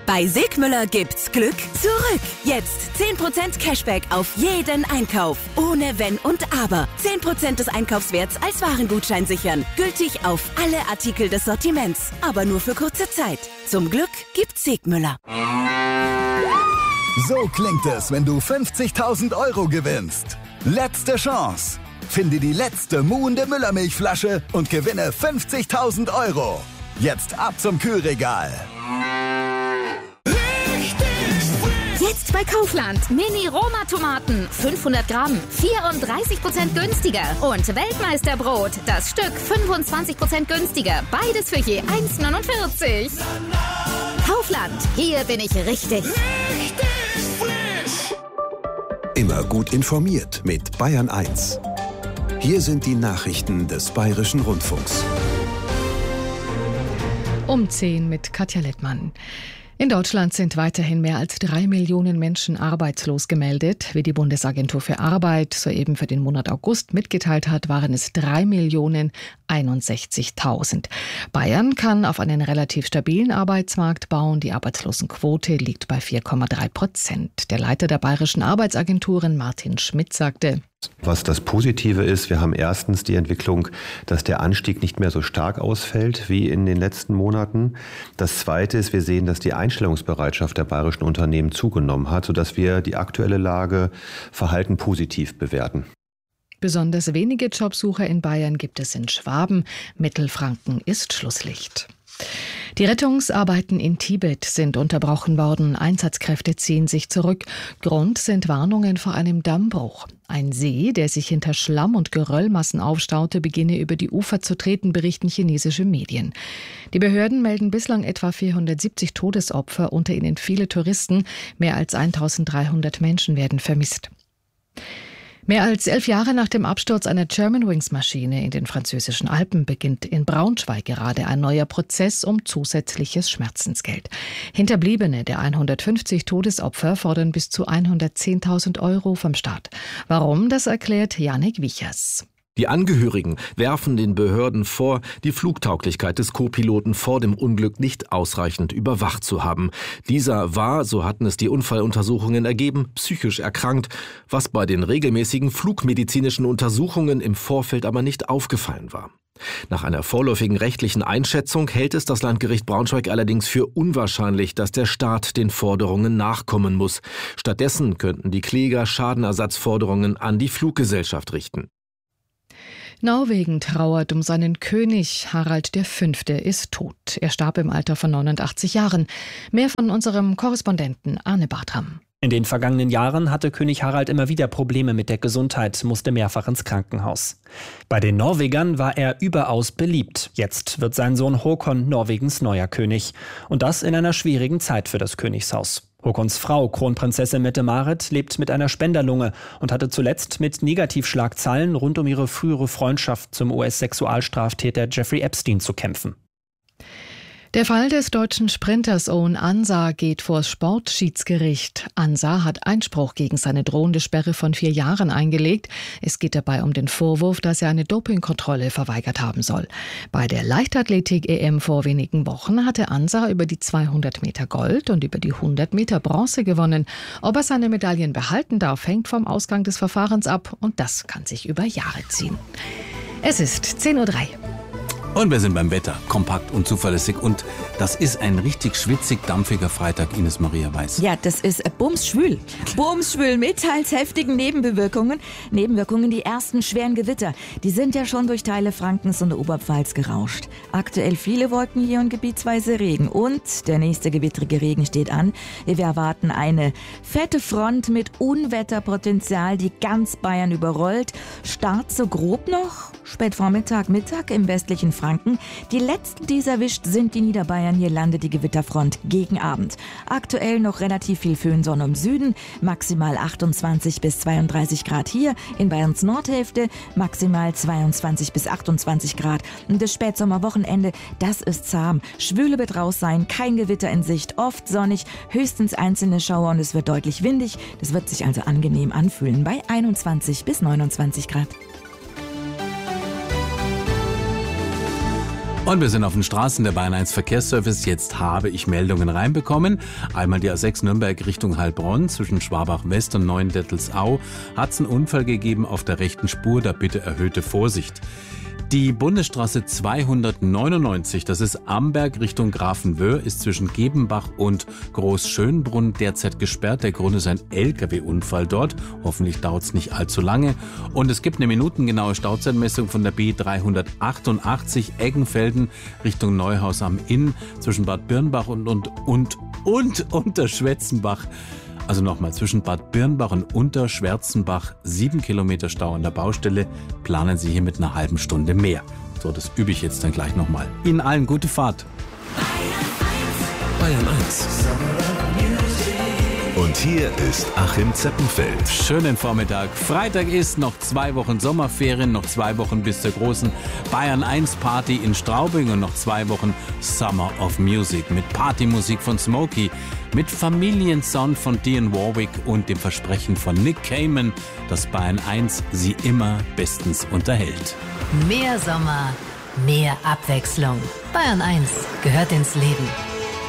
Bei Sigmüller gibt's Glück zurück. Jetzt 10% Cashback auf jeden Einkauf. Ohne Wenn und Aber. 10% des Einkaufswerts als Warengutschein sichern. Gültig auf alle Artikel des Sortiments. Aber nur für kurze Zeit. Zum Glück gibt's Sigmüller. So klingt es, wenn du 50.000 € gewinnst. Letzte Chance. Finde die letzte muhende Müllermilchflasche und gewinne 50.000 €. Jetzt ab zum Kühlregal. Jetzt bei Kaufland. Mini-Roma-Tomaten. 500 Gramm. 34% günstiger. Und Weltmeisterbrot. Das Stück 25% günstiger. Beides für je 1,49. Kaufland. Hier bin ich richtig. Immer gut informiert mit Bayern 1. Hier sind die Nachrichten des Bayerischen Rundfunks. Um 10 mit Katja Lettmann. In Deutschland sind weiterhin mehr als 3 Millionen Menschen arbeitslos gemeldet. Wie die Bundesagentur für Arbeit soeben für den Monat August mitgeteilt hat, waren es 3.061.000. Bayern kann auf einen relativ stabilen Arbeitsmarkt bauen. Die Arbeitslosenquote liegt bei 4,3%. Der Leiter der Bayerischen Arbeitsagenturen, Martin Schmidt, sagte: Was das Positive ist, wir haben erstens die Entwicklung, dass der Anstieg nicht mehr so stark ausfällt wie in den letzten Monaten. Das Zweite ist, wir sehen, dass die Einstellungsbereitschaft der bayerischen Unternehmen zugenommen hat, sodass wir die aktuelle Lage verhalten positiv bewerten. Besonders wenige Jobsucher in Bayern gibt es in Schwaben. Mittelfranken ist Schlusslicht. Die Rettungsarbeiten in Tibet sind unterbrochen worden. Einsatzkräfte ziehen sich zurück. Grund sind Warnungen vor einem Dammbruch. Ein See, der sich hinter Schlamm und Geröllmassen aufstaute, beginne über die Ufer zu treten, berichten chinesische Medien. Die Behörden melden bislang etwa 470 Todesopfer, unter ihnen viele Touristen. Mehr als 1.300 Menschen werden vermisst. Mehr als 11 Jahre nach dem Absturz einer Germanwings-Maschine in den französischen Alpen beginnt in Braunschweig gerade ein neuer Prozess um zusätzliches Schmerzensgeld. Hinterbliebene der 150 Todesopfer fordern bis zu 110.000 € vom Staat. Warum, das erklärt Janik Wichers. Die Angehörigen werfen den Behörden vor, die Flugtauglichkeit des Co-Piloten vor dem Unglück nicht ausreichend überwacht zu haben. Dieser war, so hatten es die Unfalluntersuchungen ergeben, psychisch erkrankt, was bei den regelmäßigen flugmedizinischen Untersuchungen im Vorfeld aber nicht aufgefallen war. Nach einer vorläufigen rechtlichen Einschätzung hält es das Landgericht Braunschweig allerdings für unwahrscheinlich, dass der Staat den Forderungen nachkommen muss. Stattdessen könnten die Kläger Schadenersatzforderungen an die Fluggesellschaft richten. Norwegen trauert um seinen König. Harald V. ist tot. Er starb im Alter von 89 Jahren. Mehr von unserem Korrespondenten Arne Bartram. In den vergangenen Jahren hatte König Harald immer wieder Probleme mit der Gesundheit, musste mehrfach ins Krankenhaus. Bei den Norwegern war er überaus beliebt. Jetzt wird sein Sohn Håkon Norwegens neuer König. Und das in einer schwierigen Zeit für das Königshaus. Håkons Frau, Kronprinzessin Mette-Marit, lebt mit einer Spenderlunge und hatte zuletzt mit Negativschlagzeilen rund um ihre frühere Freundschaft zum US-Sexualstraftäter Jeffrey Epstein zu kämpfen. Der Fall des deutschen Sprinters Owen Ansah geht vors Sportschiedsgericht. Ansah hat Einspruch gegen seine drohende Sperre von 4 Jahren eingelegt. Es geht dabei um den Vorwurf, dass er eine Dopingkontrolle verweigert haben soll. Bei der Leichtathletik-EM vor wenigen Wochen hatte Ansah über die 200 Meter Gold und über die 100 Meter Bronze gewonnen. Ob er seine Medaillen behalten darf, hängt vom Ausgang des Verfahrens ab. Und das kann sich über Jahre ziehen. Es ist 10:03 Uhr. Und wir sind beim Wetter, kompakt und zuverlässig. Und das ist ein richtig schwitzig, dampfiger Freitag, Ines Maria Weiß. Ja, das ist bumsschwül. Bumsschwül mit teils heftigen Nebenwirkungen. Die ersten schweren Gewitter, die sind ja schon durch Teile Frankens und der Oberpfalz gerauscht. Aktuell viele Wolken hier und gebietsweise Regen. Und der nächste gewittrige Regen steht an. Wir erwarten eine fette Front mit Unwetterpotenzial, die ganz Bayern überrollt. Start so grob noch, Spätvormittag, Mittag im westlichen Franken. Die letzten, die es erwischt, sind die Niederbayern. Hier landet die Gewitterfront gegen Abend. Aktuell noch relativ viel Föhnsonne im Süden, maximal 28 bis 32 Grad hier in Bayerns Nordhälfte, maximal 22 bis 28 Grad. Und das Spätsommerwochenende, das ist zahm. Schwüle wird raus sein, kein Gewitter in Sicht, oft sonnig, höchstens einzelne Schauer und es wird deutlich windig. Das wird sich also angenehm anfühlen bei 21 bis 29 Grad. Und wir sind auf den Straßen der Bayern 1 Verkehrsservice. Jetzt habe ich Meldungen reinbekommen. Einmal die A6 Nürnberg Richtung Heilbronn zwischen Schwabach West und Neuendettelsau hat es einen Unfall gegeben auf der rechten Spur. Da bitte erhöhte Vorsicht. Die Bundesstraße 299, das ist Amberg Richtung Grafenwöhr, ist zwischen Gebenbach und Großschönbrunn derzeit gesperrt. Der Grund ist ein LKW-Unfall dort. Hoffentlich dauert es nicht allzu lange. Und es gibt eine minutengenaue Stauzeitmessung von der B388 Eggenfelden Richtung Neuhaus am Inn zwischen Bad Birnbach und Unterschwetzenbach. Also nochmal, zwischen Bad Birnbach und Unterschwärzenbach 7 Kilometer Stau an der Baustelle, planen Sie hier mit einer halben Stunde mehr. So, das übe ich jetzt dann gleich nochmal. Ihnen allen gute Fahrt. Bayern 1. Und hier ist Achim Zeppenfeld. Schönen Vormittag. Freitag ist noch 2 Wochen Sommerferien, noch 2 Wochen bis zur großen Bayern 1 Party in Straubing und noch 2 Wochen Summer of Music mit Partymusik von Smokey, mit Familiensound von Dionne Warwick und dem Versprechen von Nick Cayman, dass Bayern 1 sie immer bestens unterhält. Mehr Sommer, mehr Abwechslung. Bayern 1 gehört ins Leben.